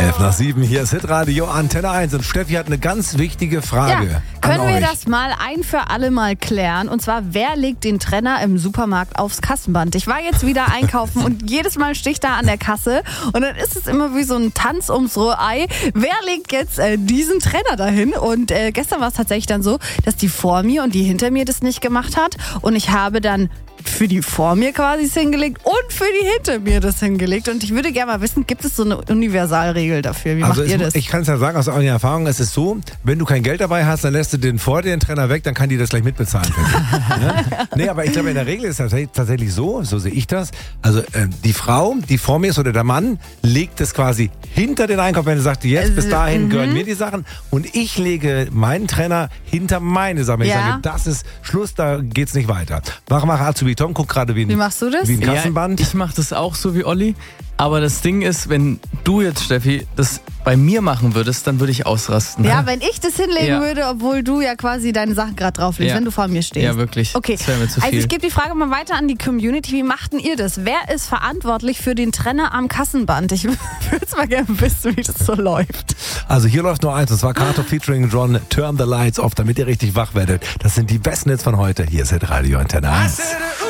11:07, hier ist Hitradio Antenne 1 und Steffi hat eine ganz wichtige Frage. Ja, können wir das mal ein für alle Mal klären? Und zwar, wer legt den Trenner im Supermarkt aufs Kassenband? Ich war jetzt wieder einkaufen und jedes Mal stehe ich da an der Kasse und dann ist es immer wie so ein Tanz ums rohe Ei. Wer legt jetzt diesen Trenner dahin? Und gestern war es tatsächlich dann so, dass die vor mir und die hinter mir das nicht gemacht hat und ich habe dann für die vor mir quasi es hingelegt und für die hinter mir das hingelegt. Und ich würde gerne mal wissen, gibt es so eine Universalregel dafür? Wie macht ihr das? Ich kann es ja sagen aus eigener Erfahrung, es ist so, wenn du kein Geld dabei hast, dann lässt du den vor dir den Trenner weg, dann kann die das gleich mitbezahlen. Nee, aber ich glaube, in der Regel ist das tatsächlich so sehe ich das. Also die Frau, die vor mir ist oder der Mann, legt es quasi hinter den Einkauf, wenn er sagt, jetzt bis dahin gehören mir die Sachen und ich lege meinen Trenner hinter meine Sachen. Wenn ich sage, das ist Schluss, da geht's nicht weiter. Mach Azubi Tom, guck gerade wie machst du das? Wie ein Kassenband. Ja, ich mache das auch so wie Olli. Aber das Ding ist, wenn du jetzt, Steffi, das bei mir machen würdest, dann würde ich ausrasten. Ja, wenn ich das hinlegen würde, obwohl du ja quasi deine Sachen gerade drauflegst, wenn du vor mir stehst. Ja, wirklich. Okay. Das wäre mir zu viel. Also ich gebe die Frage mal weiter an die Community. Wie machten ihr das? Wer ist verantwortlich für den Trenner am Kassenband? Ich würde es mal gerne wissen, wie das so läuft. Also hier läuft nur eins, und zwar Kato featuring John, Turn the Lights Off, damit ihr richtig wach werdet. Das sind die besten Hits von heute. Hier ist Hitradio Antenne 1.